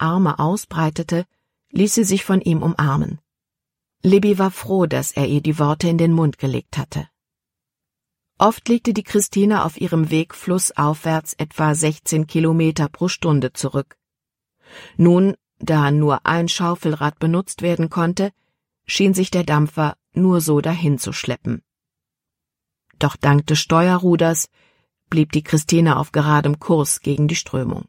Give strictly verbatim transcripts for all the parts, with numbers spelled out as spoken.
Arme ausbreitete, ließ sie sich von ihm umarmen. Libby war froh, dass er ihr die Worte in den Mund gelegt hatte. Oft legte die Christina auf ihrem Weg flussaufwärts etwa sechzehn Kilometer pro Stunde zurück. Nun, da nur ein Schaufelrad benutzt werden konnte, schien sich der Dampfer nur so dahin zu schleppen. Doch dank des Steuerruders blieb die Christina auf geradem Kurs gegen die Strömung.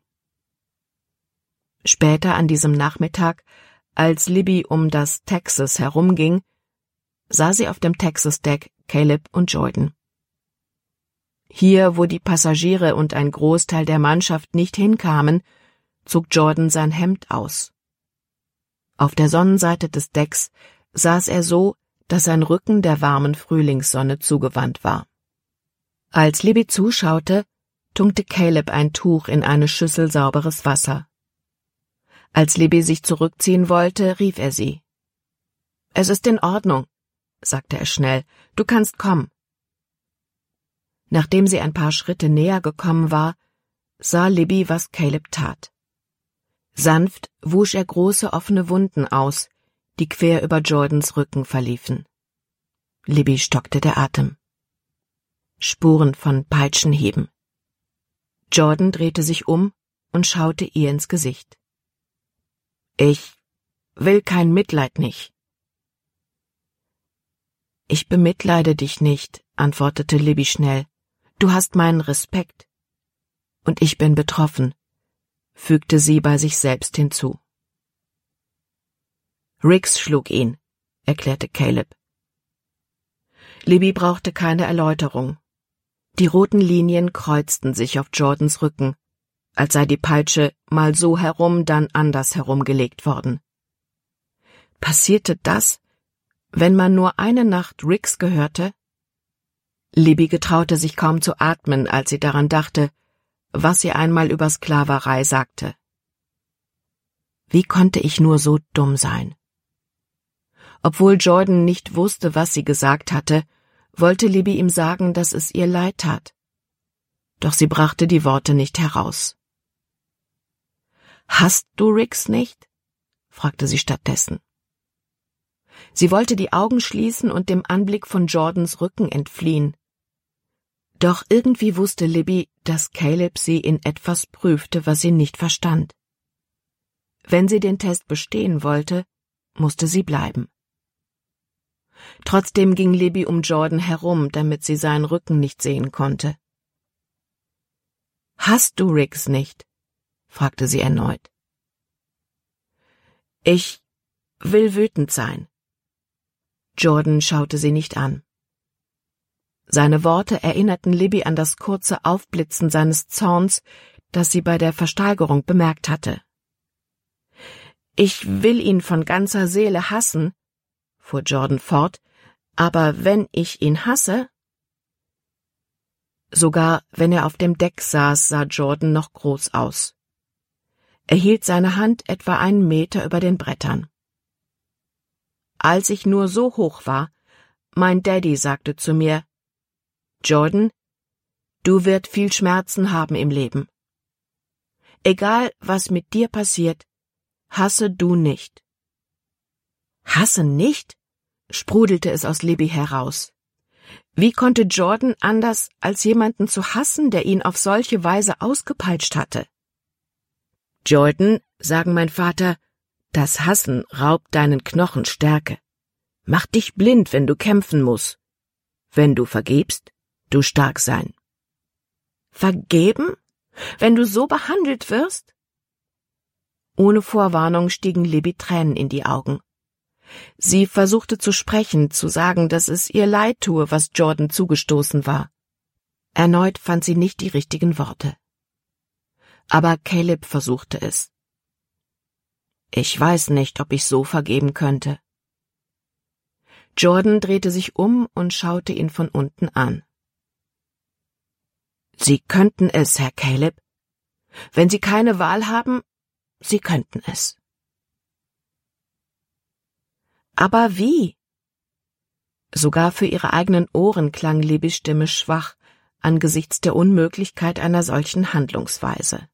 Später an diesem Nachmittag, als Libby um das Texas herumging, sah sie auf dem Texas-Deck Caleb und Jordan. Hier, wo die Passagiere und ein Großteil der Mannschaft nicht hinkamen, zog Jordan sein Hemd aus. Auf der Sonnenseite des Decks saß er so, dass sein Rücken der warmen Frühlingssonne zugewandt war. Als Libby zuschaute, tunkte Caleb ein Tuch in eine Schüssel sauberes Wasser. Als Libby sich zurückziehen wollte, rief er sie. »Es ist in Ordnung«, sagte er schnell, »du kannst kommen.« Nachdem sie ein paar Schritte näher gekommen war, sah Libby, was Caleb tat. Sanft wusch er große offene Wunden aus, die quer über Jordans Rücken verliefen. Libby stockte der Atem. Spuren von Peitschenhieben. Jordan drehte sich um und schaute ihr ins Gesicht. »Ich will kein Mitleid nicht.« »Ich bemitleide dich nicht«, antwortete Libby schnell. »Du hast meinen Respekt. Und ich bin betroffen«, fügte sie bei sich selbst hinzu. »Riggs schlug ihn«, erklärte Caleb. Libby brauchte keine Erläuterung. Die roten Linien kreuzten sich auf Jordans Rücken, als sei die Peitsche mal so herum, dann anders herumgelegt worden. Passierte das, wenn man nur eine Nacht Riggs gehörte? Libby getraute sich kaum zu atmen, als sie daran dachte, was sie einmal über Sklaverei sagte. Wie konnte ich nur so dumm sein? Obwohl Jordan nicht wusste, was sie gesagt hatte, wollte Libby ihm sagen, dass es ihr leid tat. Doch sie brachte die Worte nicht heraus. »Hasst du Riggs nicht?« fragte sie stattdessen. Sie wollte die Augen schließen und dem Anblick von Jordans Rücken entfliehen. Doch irgendwie wusste Libby, dass Caleb sie in etwas prüfte, was sie nicht verstand. Wenn sie den Test bestehen wollte, musste sie bleiben. Trotzdem ging Libby um Jordan herum, damit sie seinen Rücken nicht sehen konnte. »Hasst du Riggs nicht?« fragte sie erneut. »Ich will wütend sein.« Jordan schaute sie nicht an. Seine Worte erinnerten Libby an das kurze Aufblitzen seines Zorns, das sie bei der Versteigerung bemerkt hatte. »Ich will ihn von ganzer Seele hassen«, fuhr Jordan fort, »aber wenn ich ihn hasse...« Sogar wenn er auf dem Deck saß, sah Jordan noch groß aus. Er hielt seine Hand etwa einen Meter über den Brettern. »Als ich nur so hoch war, mein Daddy sagte zu mir, »Jordan, du wirst viel Schmerzen haben im Leben. Egal, was mit dir passiert, hasse du nicht.« »Hasse nicht?« sprudelte es aus Libby heraus. Wie konnte Jordan anders, als jemanden zu hassen, der ihn auf solche Weise ausgepeitscht hatte? »Jordan«, sagen mein Vater, »das Hassen raubt deinen Knochen Stärke. Mach dich blind, wenn du kämpfen musst. Wenn du vergebst, du stark sein.« »Vergeben? Wenn du so behandelt wirst?« Ohne Vorwarnung stiegen Libby Tränen in die Augen. Sie versuchte zu sprechen, zu sagen, dass es ihr leid tue, was Jordan zugestoßen war. Erneut fand sie nicht die richtigen Worte. Aber Caleb versuchte es. »Ich weiß nicht, ob ich so vergeben könnte.« Jordan drehte sich um und schaute ihn von unten an. »Sie könnten es, Herr Caleb. Wenn Sie keine Wahl haben, Sie könnten es.« »Aber wie?« Sogar für ihre eigenen Ohren klang Libbys Stimme schwach angesichts der Unmöglichkeit einer solchen Handlungsweise.